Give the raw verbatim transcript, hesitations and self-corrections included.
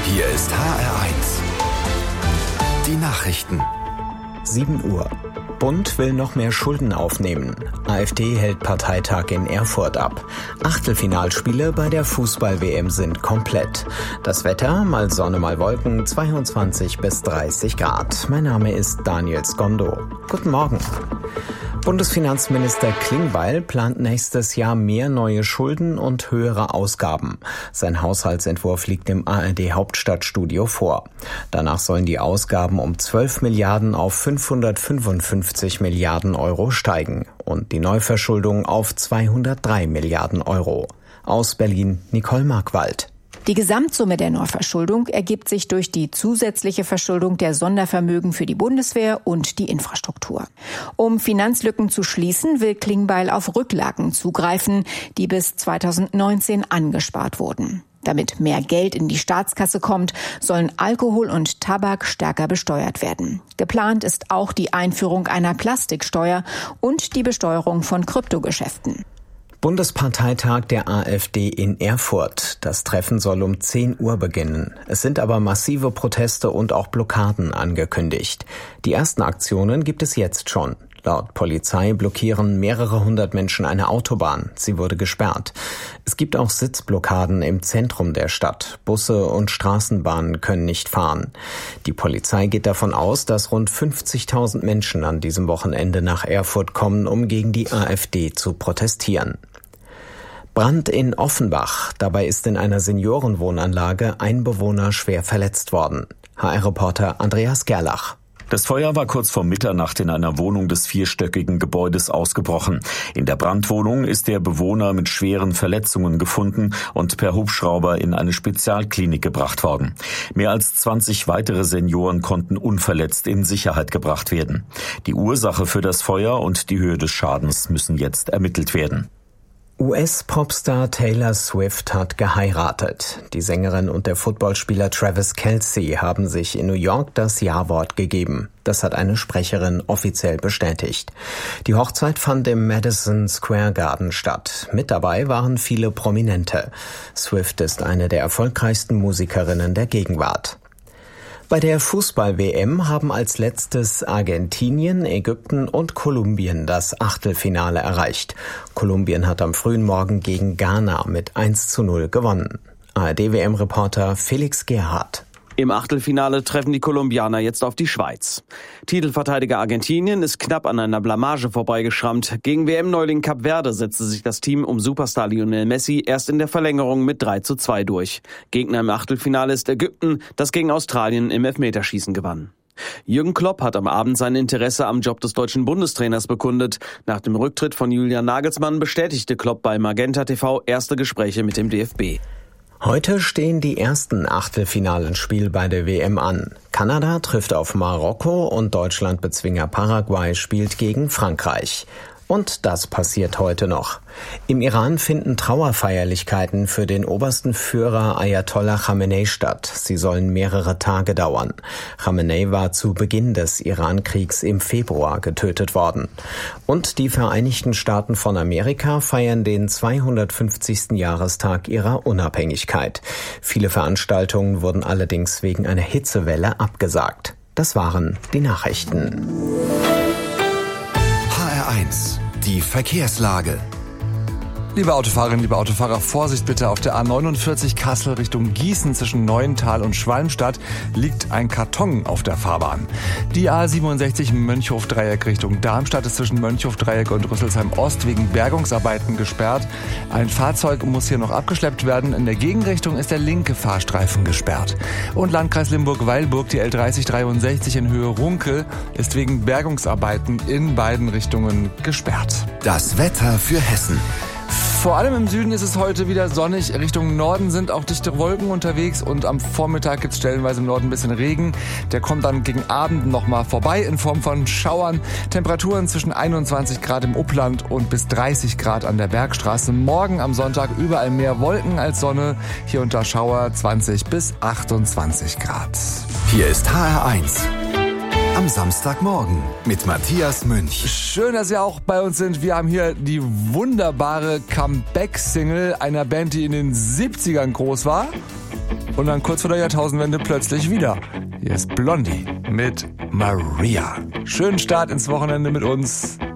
Hier ist H R eins. Die Nachrichten. sieben Uhr. Bund will noch mehr Schulden aufnehmen. AfD hält Parteitag in Erfurt ab. Achtelfinalspiele bei der Fußball-W M sind komplett. Das Wetter, mal Sonne, mal Wolken, zweiundzwanzig bis dreißig Grad. Mein Name ist Daniel Skondo. Guten Morgen. Bundesfinanzminister Klingbeil plant nächstes Jahr mehr neue Schulden und höhere Ausgaben. Sein Haushaltsentwurf liegt im A R D-Hauptstadtstudio vor. Danach sollen die Ausgaben um zwölf Milliarden auf fünfhundertfünfundfünfzig Milliarden Euro steigen und die Neuverschuldung auf zweihundertdrei Milliarden Euro. Aus Berlin Nicole Markwald. Die Gesamtsumme der Neuverschuldung ergibt sich durch die zusätzliche Verschuldung der Sondervermögen für die Bundeswehr und die Infrastruktur. Um Finanzlücken zu schließen, will Klingbeil auf Rücklagen zugreifen, die bis zweitausendneunzehn angespart wurden. Damit mehr Geld in die Staatskasse kommt, sollen Alkohol und Tabak stärker besteuert werden. Geplant ist auch die Einführung einer Plastiksteuer und die Besteuerung von Kryptogeschäften. Bundesparteitag der AfD in Erfurt. Das Treffen soll um zehn Uhr beginnen. Es sind aber massive Proteste und auch Blockaden angekündigt. Die ersten Aktionen gibt es jetzt schon. Laut Polizei blockieren mehrere hundert Menschen eine Autobahn. Sie wurde gesperrt. Es gibt auch Sitzblockaden im Zentrum der Stadt. Busse und Straßenbahnen können nicht fahren. Die Polizei geht davon aus, dass rund fünfzigtausend Menschen an diesem Wochenende nach Erfurt kommen, um gegen die AfD zu protestieren. Brand in Offenbach. Dabei ist in einer Seniorenwohnanlage ein Bewohner schwer verletzt worden. H R-Reporter Andreas Gerlach. Das Feuer war kurz vor Mitternacht in einer Wohnung des vierstöckigen Gebäudes ausgebrochen. In der Brandwohnung ist der Bewohner mit schweren Verletzungen gefunden und per Hubschrauber in eine Spezialklinik gebracht worden. Mehr als zwanzig weitere Senioren konnten unverletzt in Sicherheit gebracht werden. Die Ursache für das Feuer und die Höhe des Schadens müssen jetzt ermittelt werden. U S-Popstar Taylor Swift hat geheiratet. Die Sängerin und der Footballspieler Travis Kelce haben sich in New York das Ja-Wort gegeben. Das hat eine Sprecherin offiziell bestätigt. Die Hochzeit fand im Madison Square Garden statt. Mit dabei waren viele Prominente. Swift ist eine der erfolgreichsten Musikerinnen der Gegenwart. Bei der Fußball-W M haben als letztes Argentinien, Ägypten und Kolumbien das Achtelfinale erreicht. Kolumbien hat am frühen Morgen gegen Ghana mit eins zu null gewonnen. A R D-W M-Reporter Felix Gerhardt. Im Achtelfinale treffen die Kolumbianer jetzt auf die Schweiz. Titelverteidiger Argentinien ist knapp an einer Blamage vorbeigeschrammt. Gegen W M-Neuling Kap Verde setzte sich das Team um Superstar Lionel Messi erst in der Verlängerung mit drei zu zwei durch. Gegner im Achtelfinale ist Ägypten, das gegen Australien im Elfmeterschießen gewann. Jürgen Klopp hat am Abend sein Interesse am Job des deutschen Bundestrainers bekundet. Nach dem Rücktritt von Julian Nagelsmann bestätigte Klopp bei Magenta T V erste Gespräche mit dem D F B. Heute stehen die ersten Achtelfinalen-Spiele bei der W M an. Kanada trifft auf Marokko und Deutschland-Bezwinger Paraguay spielt gegen Frankreich. Und das passiert heute noch. Im Iran finden Trauerfeierlichkeiten für den obersten Führer Ayatollah Khamenei statt. Sie sollen mehrere Tage dauern. Khamenei war zu Beginn des Iran-Kriegs im Februar getötet worden. Und die Vereinigten Staaten von Amerika feiern den zweihundertfünfzigsten Jahrestag ihrer Unabhängigkeit. Viele Veranstaltungen wurden allerdings wegen einer Hitzewelle abgesagt. Das waren die Nachrichten. H R eins. Die Verkehrslage. Liebe Autofahrerinnen, liebe Autofahrer, Vorsicht bitte. Auf der A neunundvierzig Kassel Richtung Gießen zwischen Neuental und Schwalmstadt liegt ein Karton auf der Fahrbahn. Die A siebenundsechzig Mönchhof-Dreieck Richtung Darmstadt ist zwischen Mönchhof-Dreieck und Rüsselsheim-Ost wegen Bergungsarbeiten gesperrt. Ein Fahrzeug muss hier noch abgeschleppt werden. In der Gegenrichtung ist der linke Fahrstreifen gesperrt. Und Landkreis Limburg-Weilburg, die L dreißig dreiundsechzig in Höhe Runkel, ist wegen Bergungsarbeiten in beiden Richtungen gesperrt. Das Wetter für Hessen. Vor allem im Süden ist es heute wieder sonnig. Richtung Norden sind auch dichte Wolken unterwegs und am Vormittag gibt es stellenweise im Norden ein bisschen Regen. Der kommt dann gegen Abend nochmal vorbei in Form von Schauern. Temperaturen zwischen einundzwanzig Grad im Upland und bis dreißig Grad an der Bergstraße. Morgen am Sonntag überall mehr Wolken als Sonne. Hier unter Schauer zwanzig bis achtundzwanzig Grad. Hier ist H R eins. Am Samstagmorgen mit Matthias Münch. Schön, dass ihr auch bei uns sind. Wir haben hier die wunderbare Comeback-Single einer Band, die in den siebzigern groß war. und dann kurz vor der Jahrtausendwende plötzlich wieder. Hier ist Blondie mit Maria. Schönen Start ins Wochenende mit uns.